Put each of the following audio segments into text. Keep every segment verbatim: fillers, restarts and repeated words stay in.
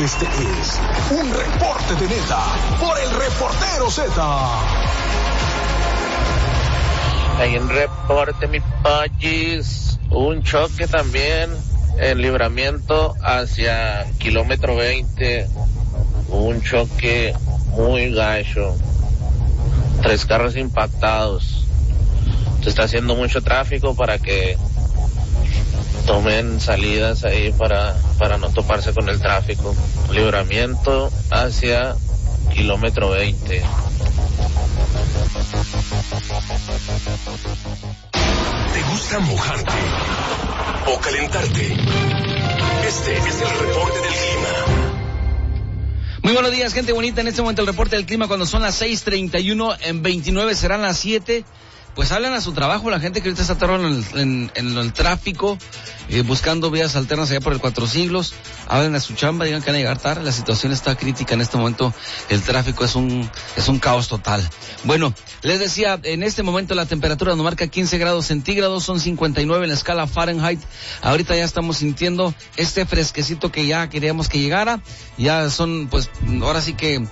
Este es un reporte de Neta por el Reportero Z. Hay un reporte, mi país. Un choque también en Libramiento hacia kilómetro veinte. Un choque muy gacho. Tres carros impactados. Se está haciendo mucho tráfico para que tomen salidas ahí para, para no toparse con el tráfico. Libramiento hacia kilómetro veinte. ¿Te gusta mojarte o calentarte? Este es el reporte del clima. Muy buenos días, gente bonita. En este momento el reporte del clima cuando son las seis treinta y uno, en veintinueve serán las siete. Pues hablan a su trabajo, la gente que ahorita está atorada en, en, en el tráfico, eh, buscando vías alternas allá por el Cuatro Siglos. Hablen a su chamba, digan que van a llegar tarde. La situación está crítica en este momento. El tráfico es un es un caos total. Bueno, les decía, en este momento la temperatura nos marca quince grados centígrados, son cincuenta y nueve en la escala Fahrenheit. Ahorita ya estamos sintiendo este fresquecito que ya queríamos que llegara. Ya son, pues, ahora sí que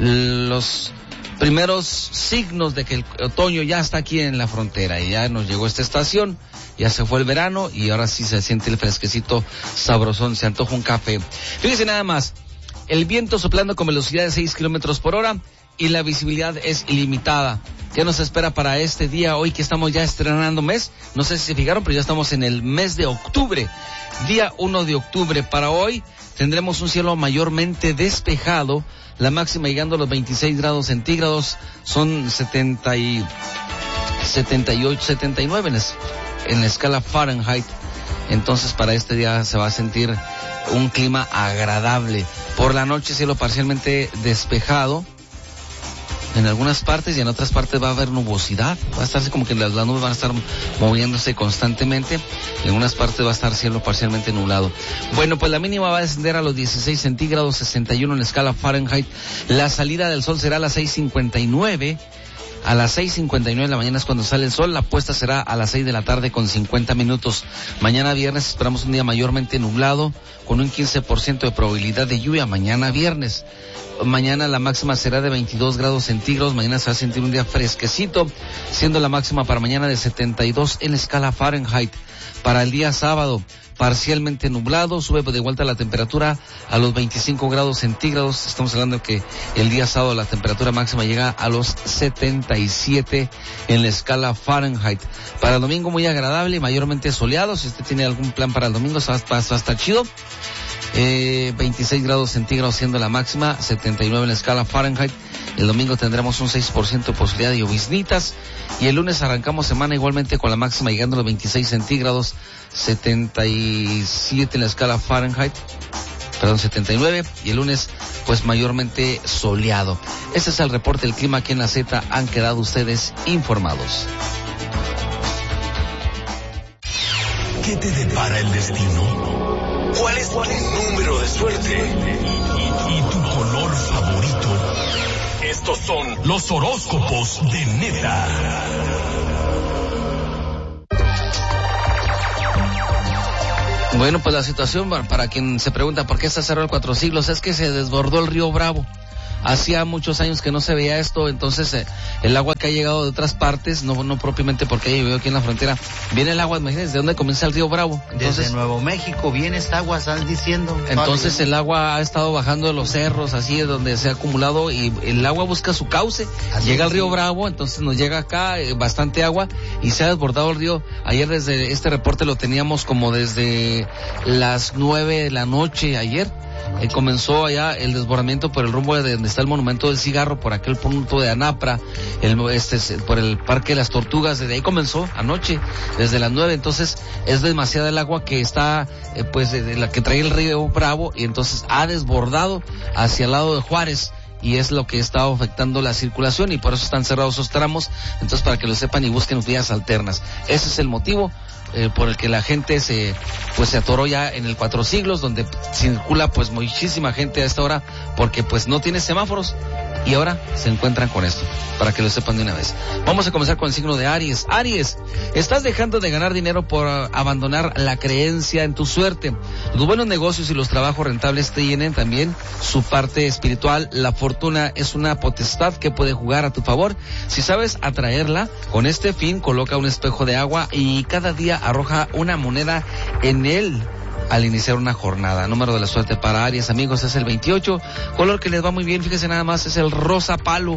los primeros signos de que el otoño ya está aquí en la frontera y ya nos llegó esta estación, ya se fue el verano y ahora sí se siente el fresquecito sabrosón, se antoja un café. Fíjense nada más, el viento soplando con velocidad de seis kilómetros por hora y la visibilidad es ilimitada. ¿Qué nos espera para este día hoy que estamos ya estrenando mes? No sé si se fijaron, pero ya estamos en el mes de octubre, día uno de octubre. Para hoy tendremos un cielo mayormente despejado, la máxima llegando a los veintiséis grados centígrados, son setenta y, setenta y ocho, setenta y nueve en, es, en la escala Fahrenheit. Entonces para este día se va a sentir un clima agradable. Por la noche cielo parcialmente despejado en algunas partes y en otras partes va a haber nubosidad, va a estar así como que las, las nubes van a estar moviéndose constantemente, en algunas partes va a estar cielo parcialmente nublado. Bueno, pues la mínima va a descender a los dieciséis centígrados, sesenta y uno en la escala Fahrenheit, la salida del sol será a las seis cincuenta y nueve, a las seis cincuenta y nueve de la mañana es cuando sale el sol, la puesta será a las seis de la tarde con cincuenta minutos. Mañana viernes esperamos un día mayormente nublado, con un quince por ciento de probabilidad de lluvia, mañana viernes. Mañana la máxima será de veintidós grados centígrados, mañana se va a sentir un día fresquecito, siendo la máxima para mañana de setenta y dos en la escala Fahrenheit. Para el día sábado, parcialmente nublado, sube de vuelta la temperatura a los veinticinco grados centígrados, estamos hablando de que el día sábado la temperatura máxima llega a los setenta y siete en la escala Fahrenheit. Para el domingo muy agradable, mayormente soleado, si usted tiene algún plan para el domingo, va, va, va a estar chido. Eh, veintiséis grados centígrados siendo la máxima, setenta y nueve en la escala Fahrenheit. El domingo tendremos un seis por ciento de posibilidad de lloviznitas y el lunes arrancamos semana igualmente con la máxima llegando a los veintiséis centígrados, setenta y siete en la escala Fahrenheit, perdón, setenta y nueve, y el lunes pues mayormente soleado. Este es el reporte del clima aquí en la Z, han quedado ustedes informados. ¿Qué te depara el destino? ¿Cuál es tu número de suerte? ¿Y, y, y tu color favorito? Estos son los horóscopos de Neta. Bueno, pues la situación, para quien se pregunta por qué está cerrado el Cuatro Siglos, es que se desbordó el río Bravo. Hacía muchos años que no se veía esto, entonces eh, el agua que ha llegado de otras partes, no no propiamente porque haya llovido aquí en la frontera, viene el agua, imagínense, ¿de dónde comienza el río Bravo? Entonces, desde Nuevo México viene esta agua, están diciendo. Entonces el agua ha estado bajando de los cerros, así es donde se ha acumulado, y el agua busca su cauce, así llega al río Bravo, entonces nos llega acá eh, bastante agua y se ha desbordado el río. Ayer desde este reporte lo teníamos como desde las nueve de la noche ayer. Eh, comenzó allá el desbordamiento por el rumbo de donde está el monumento del cigarro, por aquel punto de Anapra, el, este, por el Parque de las Tortugas, desde ahí comenzó anoche, desde las nueve, entonces es demasiada el agua que está, eh, pues, de, de la que trae el río Bravo, y entonces ha desbordado hacia el lado de Juárez, y es lo que está afectando la circulación, y por eso están cerrados esos tramos, entonces para que lo sepan y busquen vías alternas. Ese es el motivo eh, por el que la gente se pues se atoró ya en el Cuatro Siglos, donde circula pues muchísima gente a esta hora, porque pues no tiene semáforos. y ahora se encuentran con esto, para que lo sepan de una vez. Vamos a comenzar con el signo de Aries. Aries, estás dejando de ganar dinero por abandonar la creencia en tu suerte. Los buenos negocios y los trabajos rentables tienen también su parte espiritual. La fortuna es una potestad que puede jugar a tu favor. Si sabes atraerla, con este fin coloca un espejo de agua y cada día arroja una moneda en él al iniciar una jornada. Número de la suerte para Aries, amigos, es el veintiocho. Color que les va muy bien, fíjense nada más, es el rosa palo.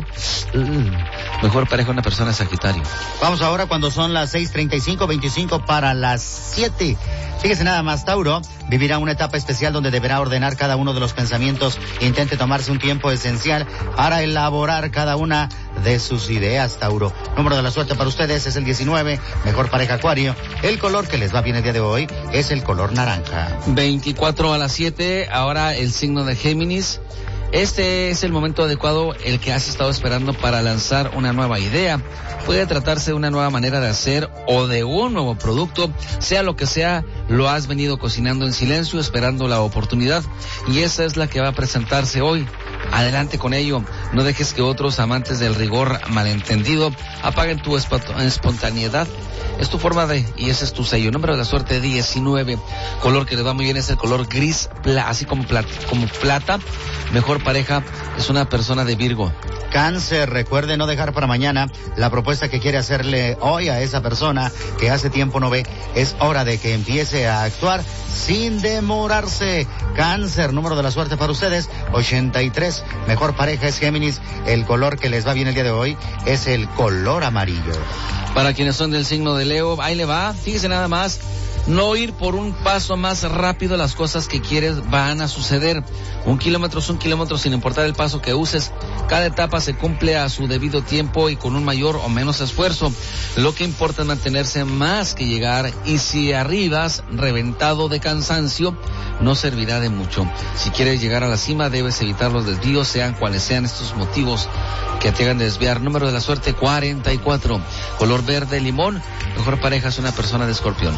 Uh, mejor pareja una persona Sagitario. Vamos ahora cuando son las seis treinta y cinco, veinticinco para las siete. Fíjese nada más, Tauro vivirá una etapa especial donde deberá ordenar cada uno de los pensamientos. Intente tomarse un tiempo esencial para elaborar cada una de sus ideas, Tauro. Número de la suerte para ustedes es el diecinueve. Mejor pareja Acuario. El color que les va bien el día de hoy es el color naranja. veinticuatro a las siete, ahora el signo de Géminis. Este es el momento adecuado, el que has estado esperando para lanzar una nueva idea. Puede tratarse de una nueva manera de hacer o de un nuevo producto, sea lo que sea, lo has venido cocinando en silencio, esperando la oportunidad, y esa es la que va a presentarse hoy. Adelante con ello, no dejes que otros amantes del rigor malentendido apaguen tu espontaneidad. Es tu forma de, y ese es tu sello. Número de la suerte diecinueve. Color que les va muy bien es el color gris, pla, así como plata, como plata. Mejor pareja es una persona de Virgo. Cáncer, recuerde no dejar para mañana la propuesta que quiere hacerle hoy a esa persona que hace tiempo no ve. Es hora de que empiece a actuar sin demorarse. Cáncer, número de la suerte para ustedes, ochenta y tres. Mejor pareja es Géminis. El color que les va bien el día de hoy es el color amarillo. Para quienes son del signo de Leo, ahí le va, fíjese nada más. No ir por un paso más rápido, las cosas que quieres van a suceder. Un kilómetro es un kilómetro sin importar el paso que uses. Cada etapa se cumple a su debido tiempo y con un mayor o menos esfuerzo. Lo que importa es mantenerse más que llegar, y si arribas reventado de cansancio, no servirá de mucho. Si quieres llegar a la cima, debes evitar los desvíos, sean cuales sean estos motivos que te hagan desviar. Número de la suerte cuarenta y cuatro. Color verde limón. Mejor pareja es una persona de Escorpión.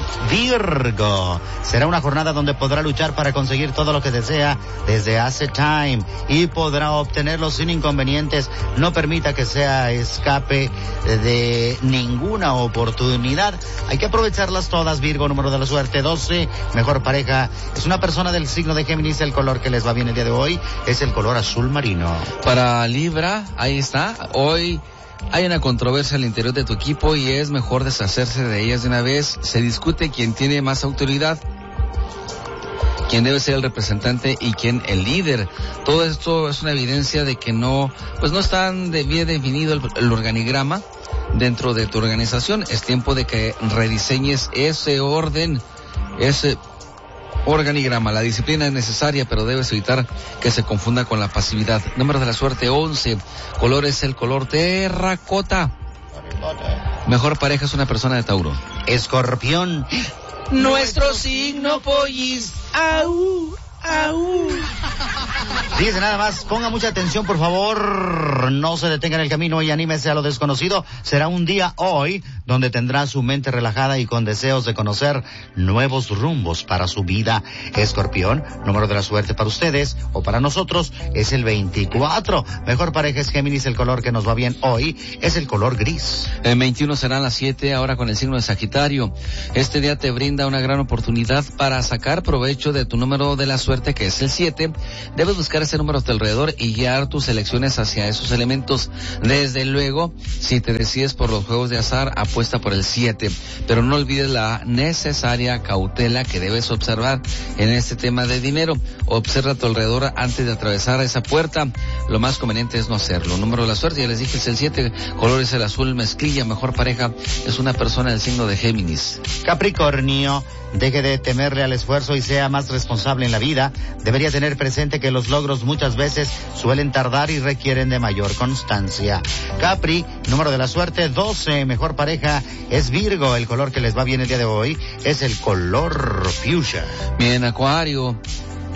Virgo, será una jornada donde podrá luchar para conseguir todo lo que desea desde hace time y podrá obtenerlo sin inconvenientes. No permita que sea escape de ninguna oportunidad. Hay que aprovecharlas todas, Virgo. Número de la suerte doce. Mejor pareja es una persona del signo de Géminis. El color que les va bien el día de hoy es el color azul marino. Para Libra, ahí está. Hoy hay una controversia al interior de tu equipo y es mejor deshacerse de ellas de una vez. Se discute quién tiene más autoridad, quién debe ser el representante y quién el líder. Todo esto es una evidencia de que no, pues no está bien definido el, el organigrama dentro de tu organización. Es tiempo de que rediseñes ese orden, ese organigrama. La disciplina es necesaria, pero debes evitar que se confunda con la pasividad. Número de la suerte once. Color es el color terracota. Mejor pareja es una persona de Tauro. Escorpión. Nuestro signo, pollis. Au, au. Fíjese nada más, ponga mucha atención por favor, no se detenga en el camino y anímese a lo desconocido. Será un día hoy donde tendrá su mente relajada y con deseos de conocer nuevos rumbos para su vida. Escorpión, número de la suerte para ustedes o para nosotros es el veinticuatro. Mejor pareja es Géminis. El color que nos va bien hoy es el color gris. El veintiuno serán las siete, ahora con el signo de Sagitario. Este día te brinda una gran oportunidad para sacar provecho de tu número de la suerte, que es el siete. Debes buscar ese número a tu alrededor y guiar tus elecciones hacia esos elementos. Desde luego, si te decides por los juegos de azar, apuesta por el siete, pero no olvides la necesaria cautela que debes observar en este tema de dinero. Observa a tu alrededor antes de atravesar esa puerta. Lo más conveniente es no hacerlo. Número de la suerte, ya les dije, es el siete. Color es el azul mezclilla. Mejor pareja es una persona del signo de Géminis. Capricornio, deje de temerle al esfuerzo y sea más responsable en la vida. Debería tener presente que los logros muchas veces suelen tardar y requieren de mayor constancia. Capri, número de la suerte doce. Mejor pareja es Virgo. El color que les va bien el día de hoy es el color fuchsia. Bien, Acuario.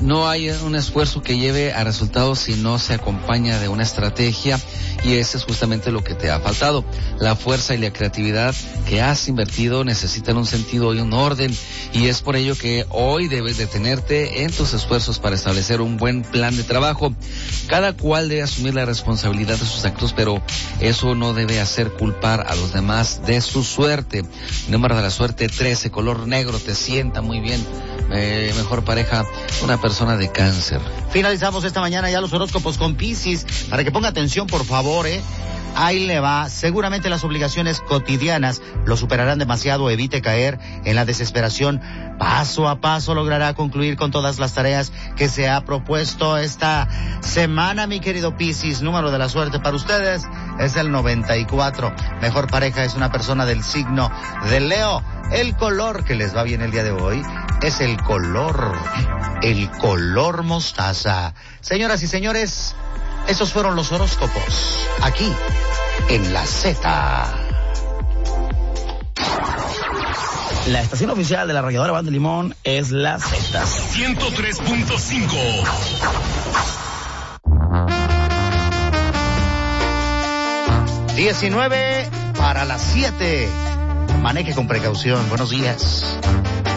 no hay un esfuerzo que lleve a resultados si no se acompaña de una estrategia, y ese es justamente lo que te ha faltado. La fuerza y la creatividad que has invertido necesitan un sentido y un orden, y es por ello que hoy debes detenerte en tus esfuerzos para establecer un buen plan de trabajo. Cada cual debe asumir la responsabilidad de sus actos, pero eso no debe hacer culpar a los demás de su suerte. Número de la suerte trece, color negro, te sienta muy bien. Eh, mejor pareja, una persona de Cáncer. Finalizamos esta mañana ya los horóscopos con Piscis, para que ponga atención, por favor, eh. Ahí le va. Seguramente las obligaciones cotidianas lo superarán demasiado. Evite caer en la desesperación. Paso a paso logrará concluir con todas las tareas que se ha propuesto esta semana, mi querido Piscis. Número de la suerte para ustedes es el noventa y cuatro. Mejor pareja es una persona del signo de Leo. El color que les va bien el día de hoy es el color, el color mostaza. Señoras y señores, esos fueron los horóscopos, aquí, en la Z. La estación oficial de la arrolladora Banda de Limón es la Z. ciento tres punto cinco. diecinueve para las siete. Maneje con precaución. Buenos días.